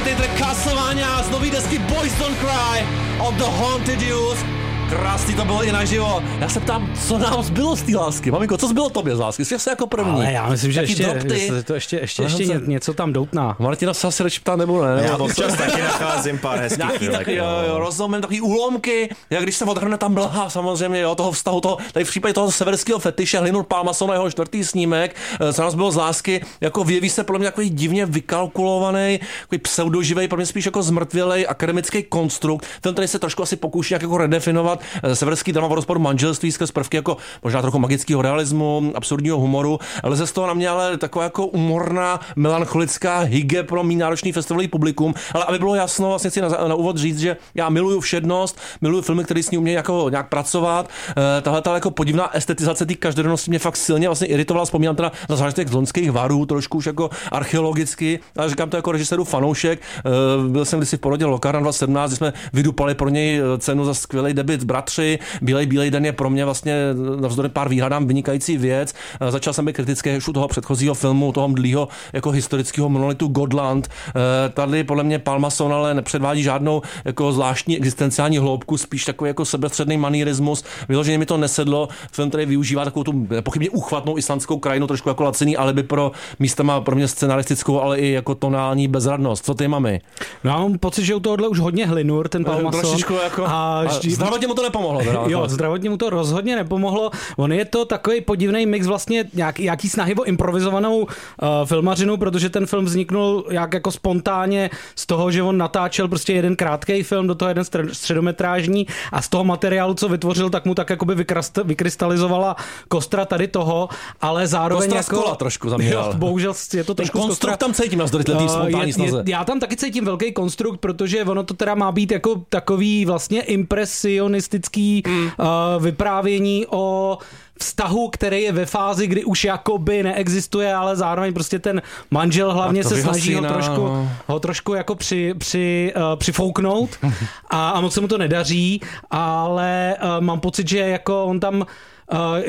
vítejte Castlevania z nový desky Boys Don't Cry of the Haunted Youth. Krásný to bylo i naživo. Já se ptám, co nám zbylo z té lásky? Maminko, co zbylo tobě z lásky? Jsi jako první. Ale já myslím, že ještě něco tam doutná. Martina se asi radši ptá nebo ne? Já občas taky nacházím pár hezkých chvílek. Jo, rozumím, takový úlomky, jak když se odhrne tam mlha, samozřejmě, jo, toho vztahu, tady v případě toho severského fetiše Hlinul Pálmason a jeho 4. snímek, co nás bylo z lásky, jako vyjeví se pro mě takový divně vykalkulovaný, takový pseudoživej, pro mě spíš jako zmrtvělej akademický konstrukt. Ten tady se trošku asi pokouší jako redefinovat severský drama v rozporu manželství skrz prvky jako možná trochu magického realismu, absurdního humoru, ale ze z toho na mě ale taková jako umorná, melancholická hygge pro mý náročný festivalový publikum. Ale aby bylo jasno, vlastně chci na úvod říct, že já miluju všednost, miluju filmy, které s ní umějí jako nějak pracovat. Tahle jako podivná estetizace té každodennosti mě fakt silně vlastně iritovala. Vzpomínám teda na zážitek z Loňských varů, trošku už jako archeologicky, ale říkám to jako režiséru fanoušek. Byl jsem kdysi v porodě Locarno 2017, kdy jsme vydupali pro něj cenu za skvělý debut Bratři. Bílej den je pro mě vlastně navzdory pár výhradám vynikající věc. Začal jsem být kritický už u toho předchozího filmu, toho mdlýho jako historického monolitu Godland. Tady podle mě Pálmason ale nepředvádí žádnou jako zvláštní existenciální hloubku, spíš takový jako sebestředný manierismus. Vyloženě mi to nesedlo. Film, který využívá takovou tu pochybně úchvatnou islandskou krajinu, trošku jako laciný alibi pro místama pro mě scenaristickou, ale i jako tonální bezradnost. Co ty mami? No, já mám pocit, že u tohohle už hodně hlinur, ten Pálmason. Jako, zdravotně mu to nepomohlo. Jo, zdravotně mu to rozhodně nepomohlo. On je to takový podivný mix vlastně nějaký snahy o improvizovanou filmařinu, protože ten film vzniknul jako spontánně z toho, že on natáčel prostě jeden krátký film, do toho jeden středometrážní a z toho materiálu, co vytvořil, tak mu tak jakoby vykrystalizovala kostra tady toho, ale zároveň kostra jako... Kostra trošku zaměřil. Bohužel je to trošku konstrukt tam cítím na zdoritelný spontánní snaze. Já tam taky cítím velký konstrukt, protože ono to teda má být jako takový vlastně impresionistický vyprávění o vztahu, který je ve fázi, kdy už jakoby neexistuje, ale zároveň prostě ten manžel hlavně se snaží ho trošku jako přifouknout a moc se mu to nedaří, ale mám pocit, že jako on tam